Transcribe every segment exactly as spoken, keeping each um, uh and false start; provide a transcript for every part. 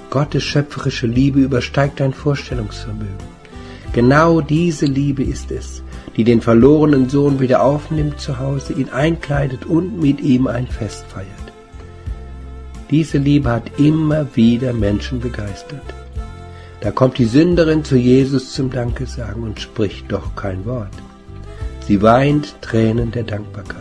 Gottes schöpferische Liebe übersteigt dein Vorstellungsvermögen. Genau diese Liebe ist es, die den verlorenen Sohn wieder aufnimmt zu Hause, ihn einkleidet und mit ihm ein Fest feiert. Diese Liebe hat immer wieder Menschen begeistert. Da kommt die Sünderin zu Jesus zum Dankesagen und spricht doch kein Wort. Sie weint Tränen der Dankbarkeit.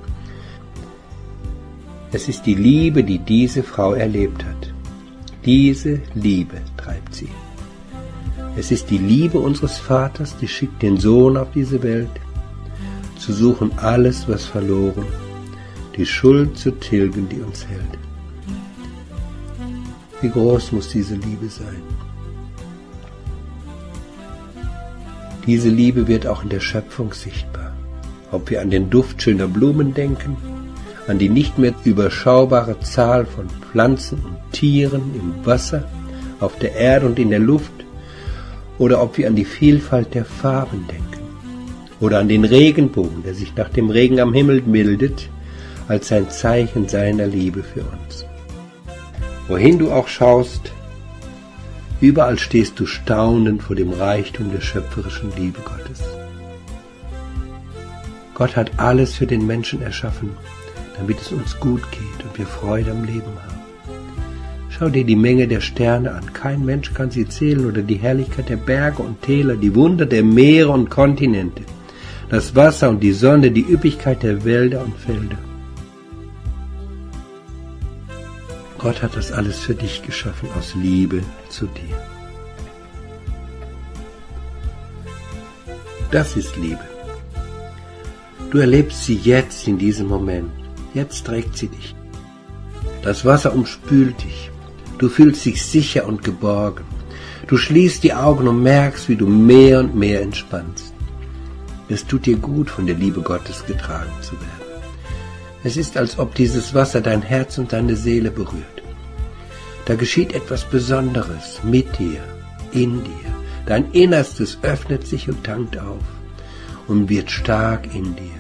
Es ist die Liebe, die diese Frau erlebt hat. Diese Liebe treibt sie. Es ist die Liebe unseres Vaters, die schickt den Sohn auf diese Welt, zu suchen alles, was verloren, die Schuld zu tilgen, die uns hält. Wie groß muss diese Liebe sein? Diese Liebe wird auch in der Schöpfung sichtbar. Ob wir an den Duft schöner Blumen denken, an die nicht mehr überschaubare Zahl von Pflanzen und Tieren im Wasser, auf der Erde und in der Luft, oder ob wir an die Vielfalt der Farben denken, oder an den Regenbogen, der sich nach dem Regen am Himmel bildet, als ein Zeichen seiner Liebe für uns. Wohin du auch schaust, überall stehst du staunend vor dem Reichtum der schöpferischen Liebe Gottes. Gott hat alles für den Menschen erschaffen, damit es uns gut geht und wir Freude am Leben haben. Schau dir die Menge der Sterne an. Kein Mensch kann sie zählen, oder die Herrlichkeit der Berge und Täler, die Wunder der Meere und Kontinente, das Wasser und die Sonne, die Üppigkeit der Wälder und Felder. Gott hat das alles für dich geschaffen, aus Liebe zu dir. Das ist Liebe. Du erlebst sie jetzt in diesem Moment. Jetzt trägt sie dich. Das Wasser umspült dich. Du fühlst dich sicher und geborgen. Du schließt die Augen und merkst, wie du mehr und mehr entspannst. Es tut dir gut, von der Liebe Gottes getragen zu werden. Es ist, als ob dieses Wasser dein Herz und deine Seele berührt. Da geschieht etwas Besonderes mit dir, in dir. Dein Innerstes öffnet sich und tankt auf und wird stark in dir.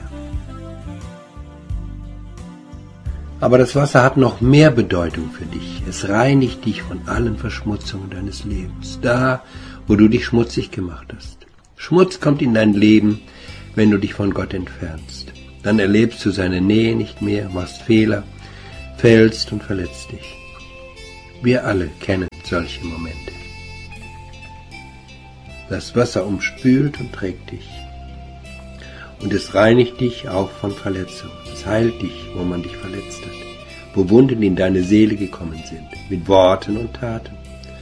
Aber das Wasser hat noch mehr Bedeutung für dich. Es reinigt dich von allen Verschmutzungen deines Lebens, da, wo du dich schmutzig gemacht hast. Schmutz kommt in dein Leben, wenn du dich von Gott entfernst. Dann erlebst du seine Nähe nicht mehr, machst Fehler, fällst und verletzt dich. Wir alle kennen solche Momente. Das Wasser umspült und trägt dich. Und es reinigt dich auch von Verletzungen. Es heilt dich, wo man dich verletzt hat, wo Wunden in deine Seele gekommen sind, mit Worten und Taten.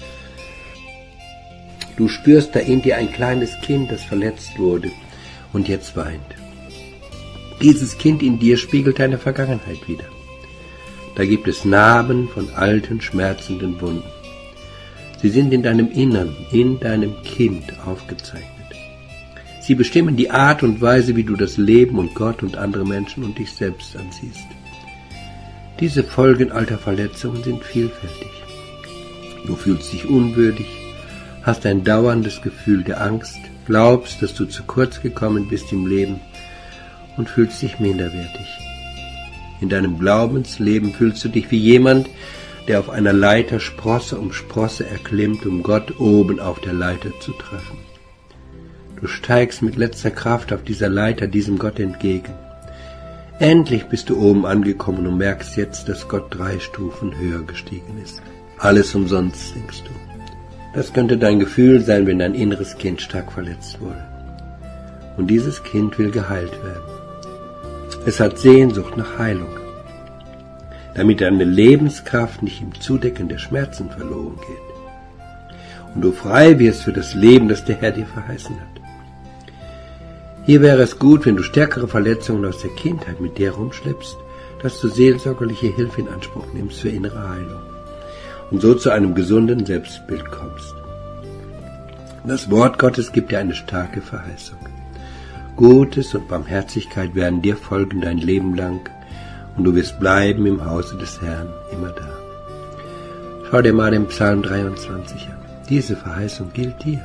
Du spürst da in dir ein kleines Kind, das verletzt wurde und jetzt weint. Dieses Kind in dir spiegelt deine Vergangenheit wider. Da gibt es Narben von alten, schmerzenden Wunden. Sie sind in deinem Innern, in deinem Kind aufgezeichnet. Sie bestimmen die Art und Weise, wie du das Leben und Gott und andere Menschen und dich selbst ansiehst. Diese Folgen alter Verletzungen sind vielfältig. Du fühlst dich unwürdig, hast ein dauerndes Gefühl der Angst, glaubst, dass du zu kurz gekommen bist im Leben und fühlst dich minderwertig. In deinem Glaubensleben fühlst du dich wie jemand, der auf einer Leiter Sprosse um Sprosse erklimmt, um Gott oben auf der Leiter zu treffen. Du steigst mit letzter Kraft auf dieser Leiter diesem Gott entgegen. Endlich bist du oben angekommen und merkst jetzt, dass Gott drei Stufen höher gestiegen ist. Alles umsonst, denkst du. Das könnte dein Gefühl sein, wenn dein inneres Kind stark verletzt wurde. Und dieses Kind will geheilt werden. Es hat Sehnsucht nach Heilung, damit deine Lebenskraft nicht im Zudecken der Schmerzen verloren geht und du frei wirst für das Leben, das der Herr dir verheißen hat. Hier wäre es gut, wenn du stärkere Verletzungen aus der Kindheit mit dir rumschleppst, dass du seelsorgerliche Hilfe in Anspruch nimmst für innere Heilung und so zu einem gesunden Selbstbild kommst. Das Wort Gottes gibt dir eine starke Verheißung. Gutes und Barmherzigkeit werden dir folgen dein Leben lang und du wirst bleiben im Hause des Herrn immer da. Schau dir mal den Psalm dreiundzwanzig an. Diese Verheißung gilt dir.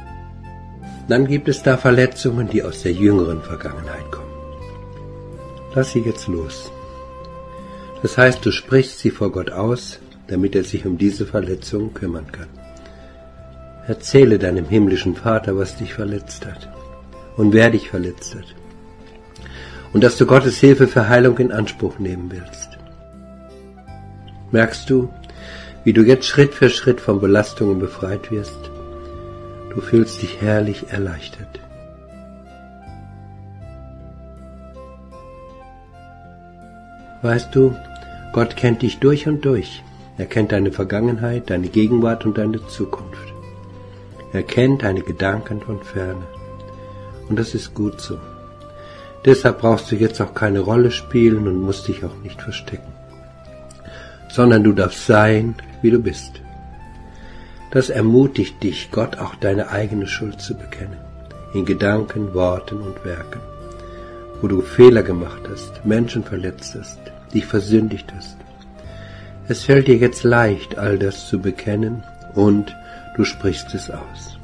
Dann gibt es da Verletzungen, die aus der jüngeren Vergangenheit kommen. Lass sie jetzt los. Das heißt, du sprichst sie vor Gott aus, damit er sich um diese Verletzungen kümmern kann. Erzähle deinem himmlischen Vater, was dich verletzt hat und wer dich verletzt hat. Und dass du Gottes Hilfe für Heilung in Anspruch nehmen willst. Merkst du, wie du jetzt Schritt für Schritt von Belastungen befreit wirst? Du fühlst dich herrlich erleichtert. Weißt du, Gott kennt dich durch und durch. Er kennt deine Vergangenheit, deine Gegenwart und deine Zukunft. Er kennt deine Gedanken von ferne. Und das ist gut so. Deshalb brauchst du jetzt auch keine Rolle spielen und musst dich auch nicht verstecken. Sondern du darfst sein, wie du bist. Das ermutigt dich, Gott auch deine eigene Schuld zu bekennen. In Gedanken, Worten und Werken. Wo du Fehler gemacht hast, Menschen verletzt hast, dich versündigt hast. Es fällt dir jetzt leicht, all das zu bekennen und du sprichst es aus.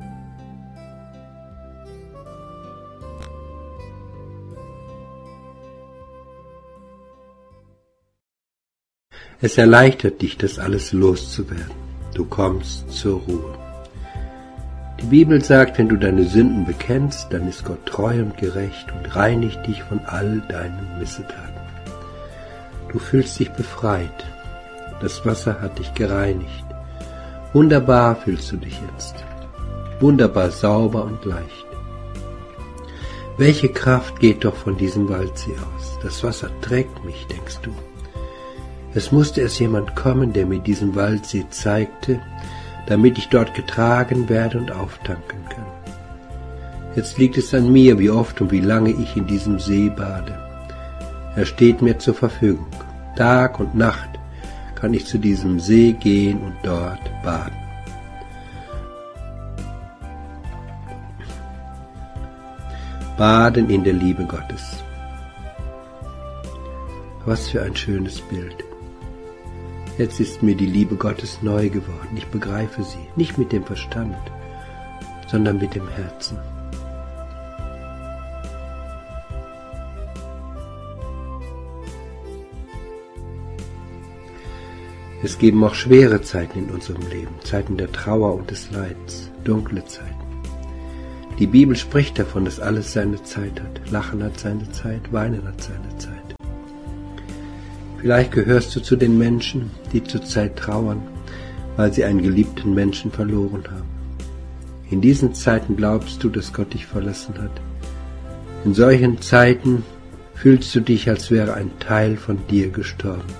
Es erleichtert dich, das alles loszuwerden. Du kommst zur Ruhe. Die Bibel sagt, wenn du deine Sünden bekennst, dann ist Gott treu und gerecht und reinigt dich von all deinen Missetaten. Du fühlst dich befreit. Das Wasser hat dich gereinigt. Wunderbar fühlst du dich jetzt. Wunderbar sauber und leicht. Welche Kraft geht doch von diesem Waldsee aus? Das Wasser trägt mich, denkst du. Es musste erst jemand kommen, der mir diesen Waldsee zeigte, damit ich dort getragen werde und auftanken kann. Jetzt liegt es an mir, wie oft und wie lange ich in diesem See bade. Er steht mir zur Verfügung. Tag und Nacht kann ich zu diesem See gehen und dort baden. Baden in der Liebe Gottes. Was für ein schönes Bild. Jetzt ist mir die Liebe Gottes neu geworden. Ich begreife sie, nicht mit dem Verstand, sondern mit dem Herzen. Es geben auch schwere Zeiten in unserem Leben, Zeiten der Trauer und des Leids, dunkle Zeiten. Die Bibel spricht davon, dass alles seine Zeit hat. Lachen hat seine Zeit, Weinen hat seine Zeit. Vielleicht gehörst du zu den Menschen, die zurzeit trauern, weil sie einen geliebten Menschen verloren haben. In diesen Zeiten glaubst du, dass Gott dich verlassen hat. In solchen Zeiten fühlst du dich, als wäre ein Teil von dir gestorben.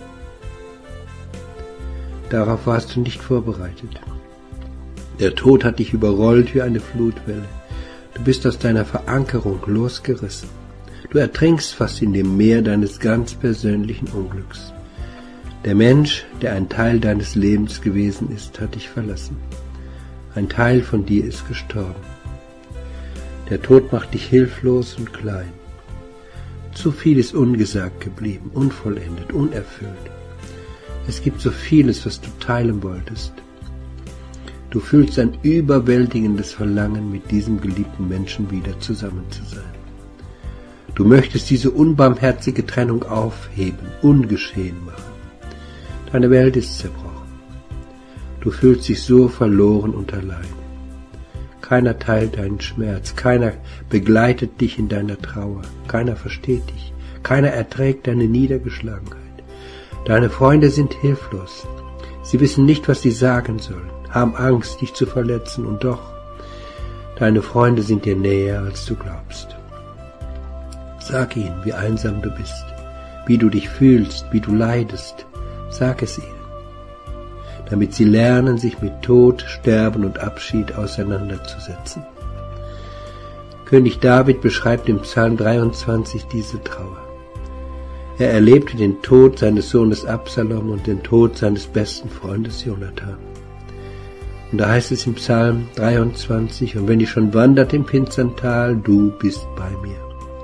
Darauf warst du nicht vorbereitet. Der Tod hat dich überrollt wie eine Flutwelle. Du bist aus deiner Verankerung losgerissen. Du ertrinkst fast in dem Meer deines ganz persönlichen Unglücks. Der Mensch, der ein Teil deines Lebens gewesen ist, hat dich verlassen. Ein Teil von dir ist gestorben. Der Tod macht dich hilflos und klein. Zu viel ist ungesagt geblieben, unvollendet, unerfüllt. Es gibt so vieles, was du teilen wolltest. Du fühlst ein überwältigendes Verlangen, mit diesem geliebten Menschen wieder zusammen zu sein. Du möchtest diese unbarmherzige Trennung aufheben, ungeschehen machen. Deine Welt ist zerbrochen. Du fühlst dich so verloren und allein. Keiner teilt deinen Schmerz, keiner begleitet dich in deiner Trauer, keiner versteht dich, keiner erträgt deine Niedergeschlagenheit. Deine Freunde sind hilflos. Sie wissen nicht, was sie sagen sollen, haben Angst, dich zu verletzen, und doch, deine Freunde sind dir näher, als du glaubst. Sag ihnen, wie einsam du bist, wie du dich fühlst, wie du leidest. Sag es ihnen, damit sie lernen, sich mit Tod, Sterben und Abschied auseinanderzusetzen. König David beschreibt im Psalm dreiundzwanzig diese Trauer. Er erlebte den Tod seines Sohnes Absalom und den Tod seines besten Freundes Jonathan. Und da heißt es im Psalm dreiundzwanzig, und wenn ich schon wandert im finstern Tal, du bist bei mir.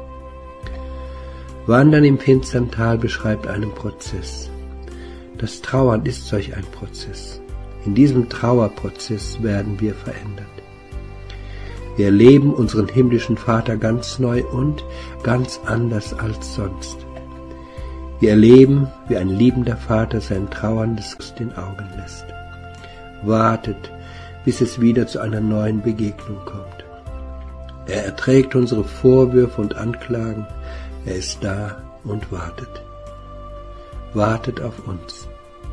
Wandern im finstern Tal beschreibt einen Prozess. Das Trauern ist solch ein Prozess. In diesem Trauerprozess werden wir verändert. Wir erleben unseren himmlischen Vater ganz neu und ganz anders als sonst. Wir erleben, wie ein liebender Vater sein trauerndes Kind in den Augen lässt. Wartet, bis es wieder zu einer neuen Begegnung kommt. Er erträgt unsere Vorwürfe und Anklagen. Er ist da und wartet. Wartet auf uns.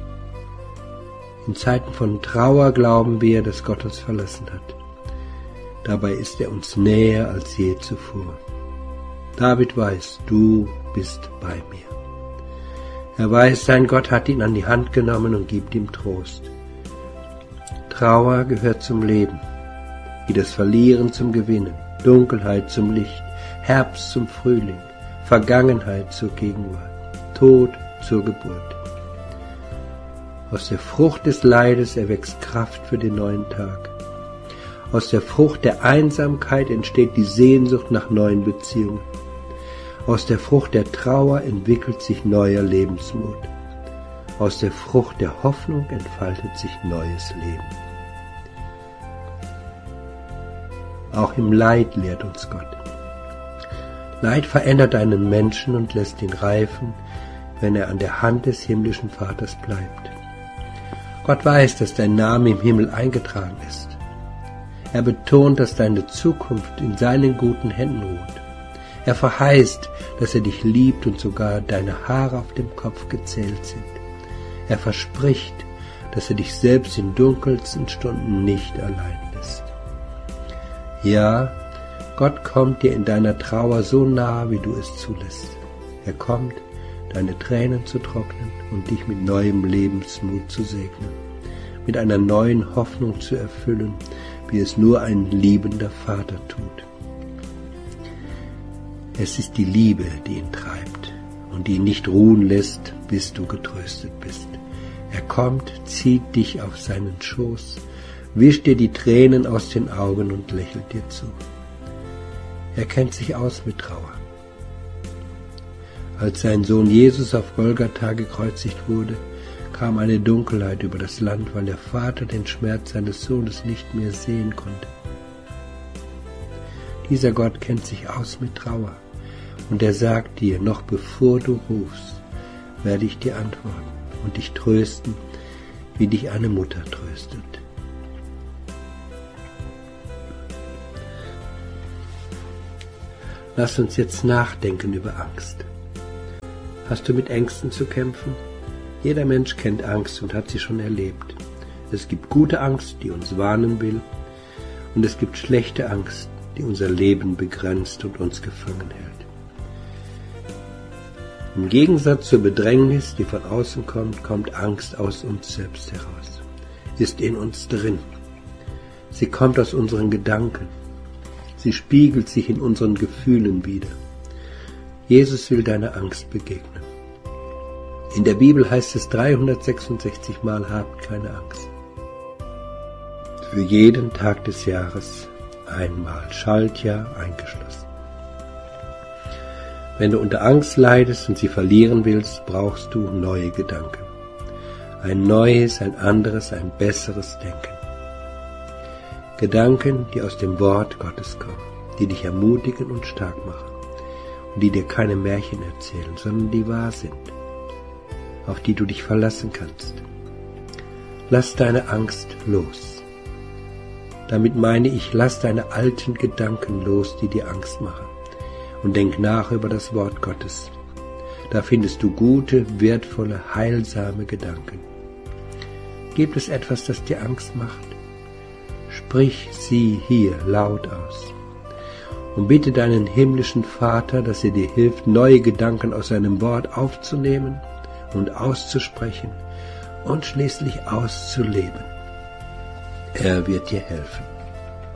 In Zeiten von Trauer glauben wir, dass Gott uns verlassen hat. Dabei ist er uns näher als je zuvor. David weiß, du bist bei mir. Er weiß, sein Gott hat ihn an die Hand genommen und gibt ihm Trost. Trauer gehört zum Leben, wie das Verlieren zum Gewinnen, Dunkelheit zum Licht, Herbst zum Frühling, Vergangenheit zur Gegenwart, Tod zur Geburt. Aus der Frucht des Leides erwächst Kraft für den neuen Tag. Aus der Frucht der Einsamkeit entsteht die Sehnsucht nach neuen Beziehungen. Aus der Frucht der Trauer entwickelt sich neuer Lebensmut. Aus der Frucht der Hoffnung entfaltet sich neues Leben. Auch im Leid lehrt uns Gott. Leid verändert einen Menschen und lässt ihn reifen, wenn er an der Hand des himmlischen Vaters bleibt. Gott weiß, dass dein Name im Himmel eingetragen ist. Er betont, dass deine Zukunft in seinen guten Händen ruht. Er verheißt, dass er dich liebt und sogar deine Haare auf dem Kopf gezählt sind. Er verspricht, dass er dich selbst in dunkelsten Stunden nicht allein lässt. Ja, Gott kommt dir in deiner Trauer so nah, wie du es zulässt. Er kommt, deine Tränen zu trocknen und dich mit neuem Lebensmut zu segnen, mit einer neuen Hoffnung zu erfüllen, wie es nur ein liebender Vater tut. Es ist die Liebe, die ihn treibt und die ihn nicht ruhen lässt, bis du getröstet bist. Er kommt, zieht dich auf seinen Schoß, wischt dir die Tränen aus den Augen und lächelt dir zu. Er kennt sich aus mit Trauer. Als sein Sohn Jesus auf Golgatha gekreuzigt wurde, kam eine Dunkelheit über das Land, weil der Vater den Schmerz seines Sohnes nicht mehr sehen konnte. Dieser Gott kennt sich aus mit Trauer. Und er sagt dir, noch bevor du rufst, werde ich dir antworten und dich trösten, wie dich eine Mutter tröstet. Lass uns jetzt nachdenken über Angst. Hast du mit Ängsten zu kämpfen? Jeder Mensch kennt Angst und hat sie schon erlebt. Es gibt gute Angst, die uns warnen will, und es gibt schlechte Angst, die unser Leben begrenzt und uns gefangen hält. Im Gegensatz zur Bedrängnis, die von außen kommt, kommt Angst aus uns selbst heraus, ist in uns drin. Sie kommt aus unseren Gedanken. Sie spiegelt sich in unseren Gefühlen wider. Jesus will deiner Angst begegnen. In der Bibel heißt es dreihundertsechsundsechzig Mal, habt keine Angst. Für jeden Tag des Jahres einmal, Schaltjahr eingeschlossen. Wenn du unter Angst leidest und sie verlieren willst, brauchst du neue Gedanken. Ein neues, ein anderes, ein besseres Denken. Gedanken, die aus dem Wort Gottes kommen, die dich ermutigen und stark machen und die dir keine Märchen erzählen, sondern die wahr sind, auf die du dich verlassen kannst. Lass deine Angst los. Damit meine ich, lass deine alten Gedanken los, die dir Angst machen. Und denk nach über das Wort Gottes. Da findest du gute, wertvolle, heilsame Gedanken. Gibt es etwas, das dir Angst macht? Sprich sie hier laut aus. Und bitte deinen himmlischen Vater, dass er dir hilft, neue Gedanken aus seinem Wort aufzunehmen und auszusprechen und schließlich auszuleben. Er wird dir helfen.